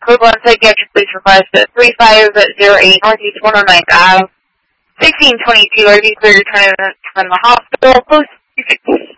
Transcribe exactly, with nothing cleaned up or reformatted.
Code one psychiatric police request at three five zero eight Northeast one oh ninth Avenue. sixteen twenty-two, are you clear to return from the hospital? Post